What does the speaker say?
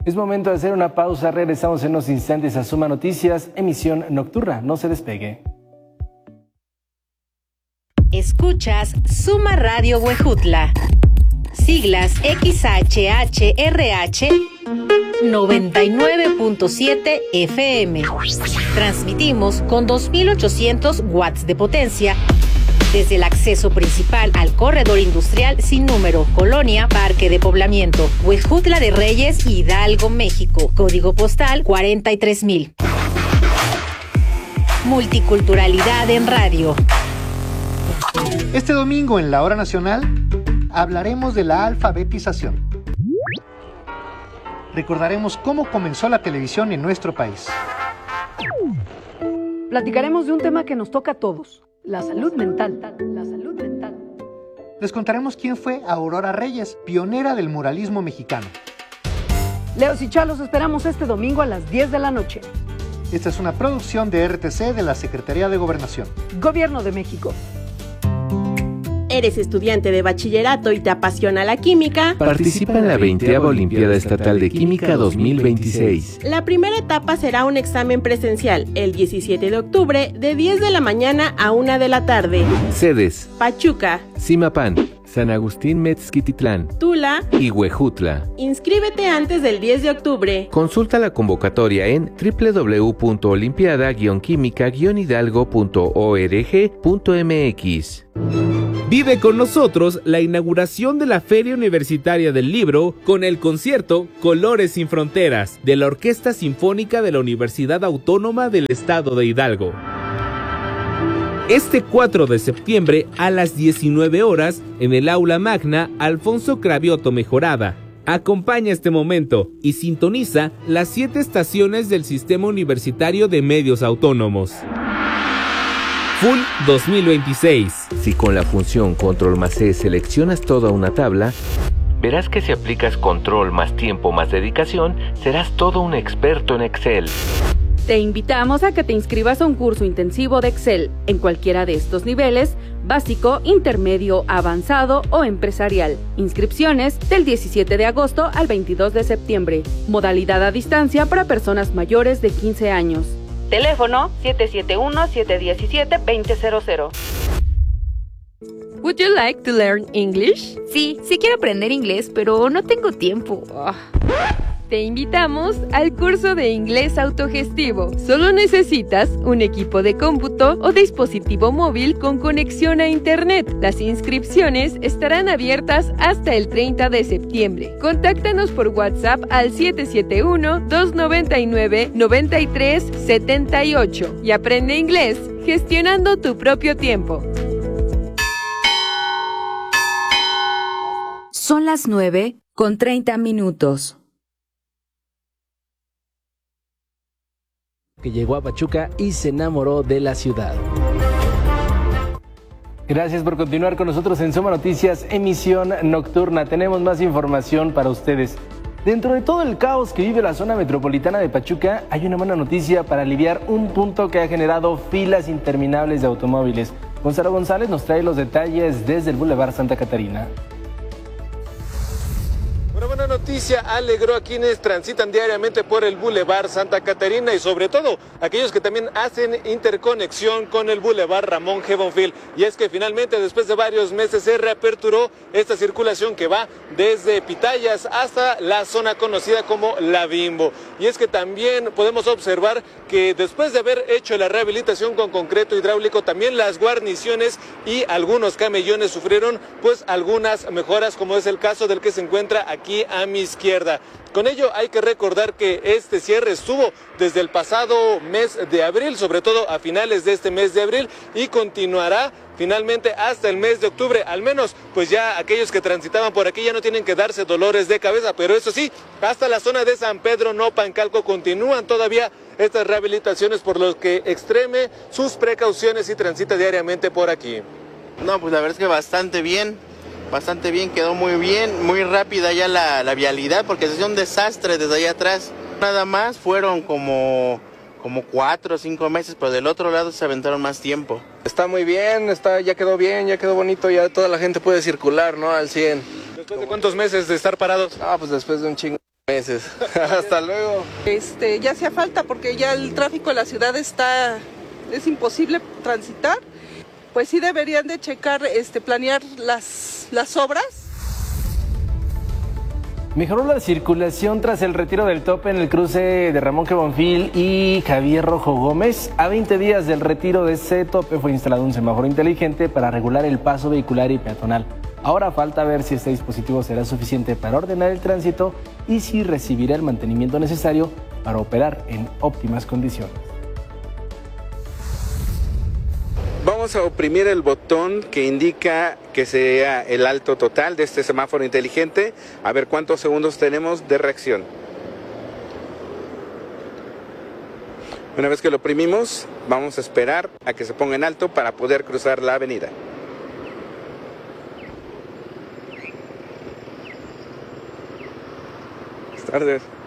Es momento de hacer una pausa, regresamos en unos instantes a Suma Noticias, emisión nocturna, no se despegue. Escuchas Suma Radio Huejutla, siglas XHHRH 99.7 FM. Transmitimos con 2.800 watts de potencia desde el acceso principal al corredor industrial sin número, Colonia Parque de Poblamiento, Huejutla de Reyes, Hidalgo, México. Código postal 43,000. Multiculturalidad en radio. Este domingo en la Hora Nacional hablaremos de la alfabetización. Recordaremos cómo comenzó la televisión en nuestro país. Platicaremos de un tema que nos toca a todos, la salud mental. Les contaremos quién fue Aurora Reyes, pionera del muralismo mexicano. Leos y Chalos esperamos este domingo a las 10 de la noche. Esta es una producción de RTC de la Secretaría de Gobernación. Gobierno de México. ¿Eres estudiante de bachillerato y te apasiona la química? Participa en la 20ª Olimpiada Estatal de Química 2026. La primera etapa será un examen presencial el 17 de octubre de 10 de la mañana a 1 de la tarde. Sedes: Pachuca, Zimapán, San Agustín Mezquititlán, Tula y Huejutla. Inscríbete antes del 10 de octubre. Consulta la convocatoria en www.olimpiada-química-hidalgo.org.mx. Vive con nosotros la inauguración de la Feria Universitaria del Libro con el concierto Colores sin Fronteras de la Orquesta Sinfónica de la Universidad Autónoma del Estado de Hidalgo. Este 4 de septiembre a las 19 horas en el Aula Magna Alfonso Cravioto Mejorada. Acompaña este momento y sintoniza las 7 estaciones del Sistema Universitario de Medios Autónomos. Full 2026. Si con la función Control más C seleccionas toda una tabla, verás que si aplicas Control más tiempo más dedicación, serás todo un experto en Excel. Te invitamos a que te inscribas a un curso intensivo de Excel en cualquiera de estos niveles: básico, intermedio, avanzado o empresarial. Inscripciones del 17 de agosto al 22 de septiembre. Modalidad a distancia para personas mayores de 15 años. Teléfono 771-717-2000. Would you like to learn English? Sí quiero aprender inglés, pero no tengo tiempo. Te invitamos al curso de inglés autogestivo. Solo necesitas un equipo de cómputo o dispositivo móvil con conexión a internet. Las inscripciones estarán abiertas hasta el 30 de septiembre. Contáctanos por WhatsApp al 771-299-9378 y aprende inglés gestionando tu propio tiempo. Son las 9:30. Que llegó a Pachuca y se enamoró de la ciudad. Gracias por continuar con nosotros en Suma Noticias, emisión nocturna. Tenemos más información para ustedes. Dentro de todo el caos que vive la zona metropolitana de Pachuca, hay una buena noticia para aliviar un punto que ha generado filas interminables de automóviles. Gonzalo González nos trae los detalles desde el Boulevard Santa Catarina. Una buena noticia alegró a quienes transitan diariamente por el Boulevard Santa Catarina y sobre todo aquellos que también hacen interconexión con el Boulevard Ramón G. Bonfil. Y es que finalmente después de varios meses se reaperturó esta circulación que va desde Pitayas hasta la zona conocida como La Bimbo. Y es que también podemos observar que después de haber hecho la rehabilitación con concreto hidráulico, también las guarniciones y algunos camellones sufrieron pues algunas mejoras, como es el caso del que se encuentra aquí a mi izquierda. Con ello hay que recordar que este cierre estuvo desde el pasado mes de abril, sobre todo a finales de este mes de abril, y continuará finalmente hasta el mes de octubre. Al menos pues ya aquellos que transitaban por aquí ya no tienen que darse dolores de cabeza, pero eso sí, hasta la zona de San Pedro Nopancalco continúan todavía estas rehabilitaciones, por lo que extreme sus precauciones y transita diariamente por aquí. No, pues la verdad es que bastante bien, quedó muy bien, muy rápida ya la vialidad, porque es un desastre desde allá atrás. Nada más fueron como 4 o 5 meses, pero del otro lado se aventaron más tiempo. Está muy bien, ya quedó bien, ya quedó bonito, ya toda la gente puede circular, ¿no? Al 100. ¿Después de cuántos meses de estar parados? Pues después de un chingo. meses. Hasta luego. Ya hacía falta porque ya el tráfico de la ciudad es imposible transitar. Pues sí deberían de checar, planear las obras. Mejoró la circulación tras el retiro del tope en el cruce de Ramón G. Bonfil y Javier Rojo Gómez. A 20 días del retiro de ese tope fue instalado un semáforo inteligente para regular el paso vehicular y peatonal. Ahora falta ver si este dispositivo será suficiente para ordenar el tránsito y si recibirá el mantenimiento necesario para operar en óptimas condiciones. Vamos a oprimir el botón que indica que sea el alto total de este semáforo inteligente. A ver cuántos segundos tenemos de reacción. Una vez que lo oprimimos, vamos a esperar a que se ponga en alto para poder cruzar la avenida. Buenas tardes.